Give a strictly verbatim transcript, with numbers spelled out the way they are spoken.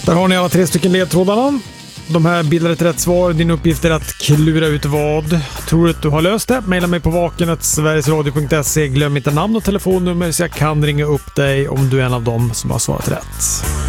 Där har ni alla tre stycken ledtrådarna. De här bildar ett rätt svar. Din uppgift är att klura ut vad. Tror du att du har löst det? Maila mig på vakenet sverigesradio punkt se. Glöm inte namn och telefonnummer så jag kan ringa upp dig om du är en av dem som har svarat rätt.